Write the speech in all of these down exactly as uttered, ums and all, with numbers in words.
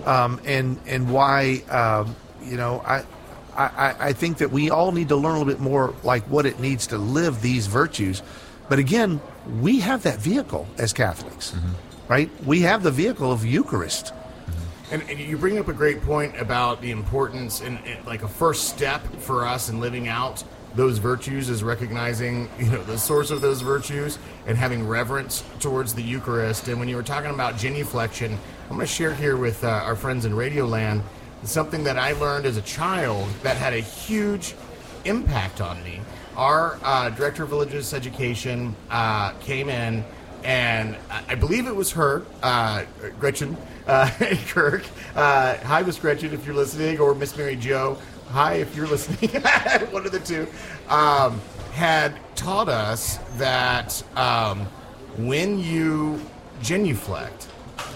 um, and and why um, you know I, I I think that we all need to learn a little bit more like what it needs to live these virtues. But again, we have that vehicle as Catholics, mm-hmm. right? We have the vehicle of Eucharist. And, and you bring up a great point about the importance and, and like a first step for us in living out those virtues is recognizing, you know, the source of those virtues and having reverence towards the Eucharist. And when you were talking about genuflection, I'm going to share here with uh, our friends in Radioland something that I learned as a child that had a huge impact on me. Our uh, director of religious education uh, came in, and I believe it was her, uh, Gretchen uh, Kirk. Uh, hi, Miss Gretchen, if you're listening, or Miss Mary Jo. Hi, if you're listening. One of the two. Um, had taught us that um, when you genuflect,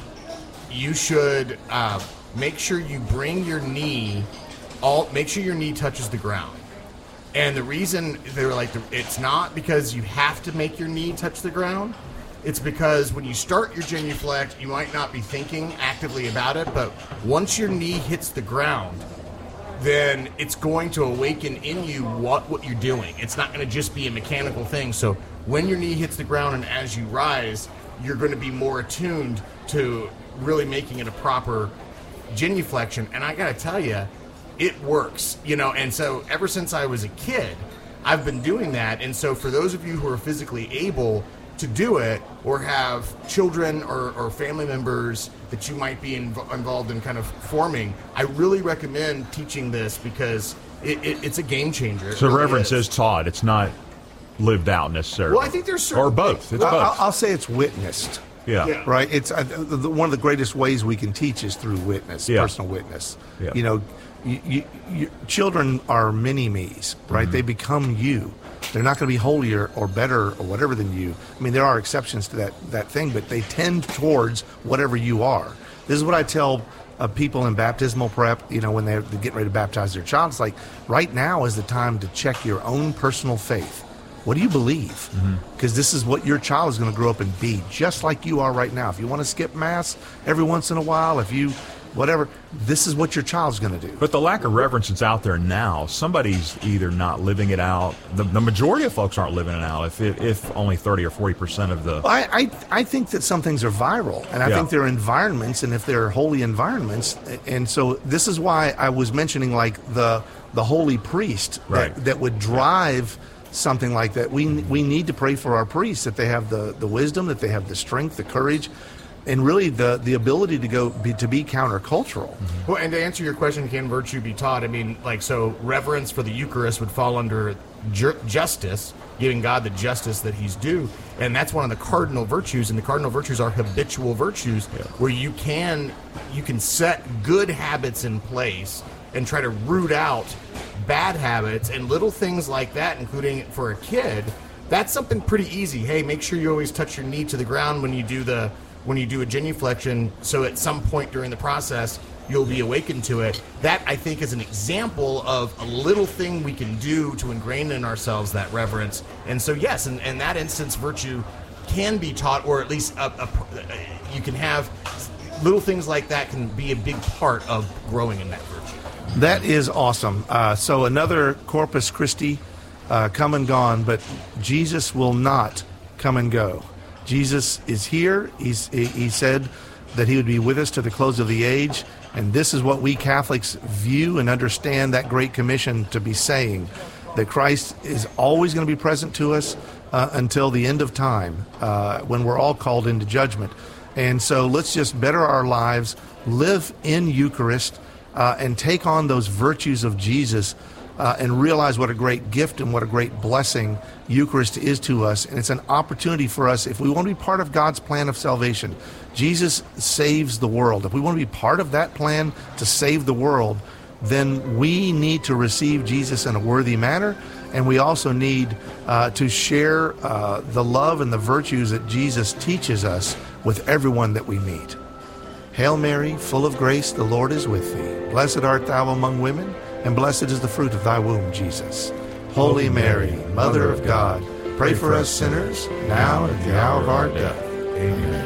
you should uh, make sure you bring your knee, all make sure your knee touches the ground. And the reason they were like, it's not because you have to make your knee touch the ground. It's because when you start your genuflect, you might not be thinking actively about it, but once your knee hits the ground, then it's going to awaken in you what, what you're doing. It's not going to just be a mechanical thing. So when your knee hits the ground and as you rise, you're going to be more attuned to really making it a proper genuflection. And I got to tell you, it works, you know, and so ever since I was a kid, I've been doing that. And so for those of you who are physically able to do it or have children or, or family members that you might be inv- involved in kind of forming, I really recommend teaching this because it, it, it's a game changer. It so really reverence is. is taught. It's not lived out necessarily. Well, I think there's certain or both. It's I, both. I'll say it's witnessed. Yeah. Yeah. Right. It's uh, the, one of the greatest ways we can teach is through witness, Yeah. personal witness. Yeah. You know, you, you, you, children are mini me's, right? Mm-hmm. They become you. They're not going to be holier or better or whatever than you. I mean, there are exceptions to that that thing, but they tend towards whatever you are. This is what I tell uh, people in baptismal prep. You know, when they're, they're getting ready to baptize their child, it's like right now is the time to check your own personal faith. What do you believe? Because mm-hmm. this is what your child is going to grow up and be, just like you are right now. If you want to skip Mass every once in a while, if you, whatever, this is what your child's going to do. But the lack of reverence that's out there now, somebody's either not living it out. The, the majority of folks aren't living it out, if it, if only thirty or forty percent of the... Well, I, I I think that some things are viral, and I Yeah. think they're environments, and if they're holy environments, and so this is why I was mentioning like the the holy priest Right. that, that would drive... something like that. We we need to pray for our priests that they have the, the wisdom, that they have the strength, the courage, and really the, the ability to go be, to be countercultural. Well, and to answer your question, can virtue be taught? I mean, like, so reverence for the Eucharist would fall under ju- justice, giving God the justice that he's due. And that's one of the cardinal virtues. And the cardinal virtues are habitual virtues, Yeah. where you can you can set good habits in place and try to root out bad habits and little things like that, including for a kid. That's something pretty easy. Hey, make sure you always touch your knee to the ground when you do the when you do a genuflection, so at some point during the process you'll be awakened to it. That, I think, is an example of a little thing we can do to ingrain in ourselves that reverence. And so yes, in, in that instance, virtue can be taught, or at least a, a, you can have little things like that can be a big part of growing in that virtue. That is awesome. Uh, so another Corpus Christi uh, come and gone, but Jesus will not come and go. Jesus is here. He's, he, he said that he would be with us to the close of the age, and this is what we Catholics view and understand that Great Commission to be saying, that Christ is always going to be present to us uh, until the end of time, uh, when we're all called into judgment. And so let's just better our lives, live in Eucharist, Uh, and take on those virtues of Jesus uh, and realize what a great gift and what a great blessing Eucharist is to us. And it's an opportunity for us, if we want to be part of God's plan of salvation. Jesus saves the world. If we want to be part of that plan to save the world, then we need to receive Jesus in a worthy manner. And we also need uh, to share uh, the love and the virtues that Jesus teaches us with everyone that we meet. Hail Mary, full of grace, the Lord is with thee. Blessed art thou among women, and blessed is the fruit of thy womb, Jesus. Holy Mary, Mother of God, pray for us sinners, now and at the hour of our death. Amen.